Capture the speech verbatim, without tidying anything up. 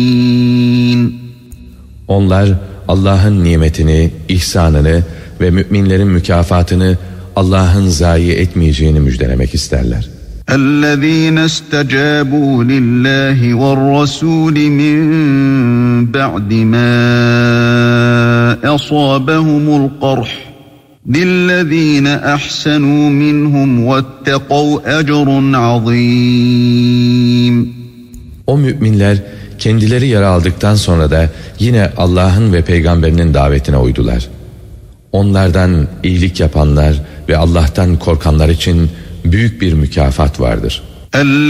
Onlar Allah'ın nimetini, ihsanını ve müminlerin mükafatını Allah'ın zayi etmeyeceğini müjdelemek isterler. اَلَّذ۪ينَ اسْتَجَابُوا لِلّٰهِ وَالرَّسُولِ مِنْ بَعْدِ مَا أَصَابَهُمُ الْقَرْحُ لِلَّذ۪ينَ أَحْسَنُوا مِنْهُمْ وَاتَّقَوْا أَجْرٌ عَظ۪يمٌ. O müminler kendileri yara aldıktan sonra da yine Allah'ın ve peygamberinin davetine uydular. Onlardan iyilik yapanlar ve Allah'tan korkanlar için büyük bir mükafat vardır.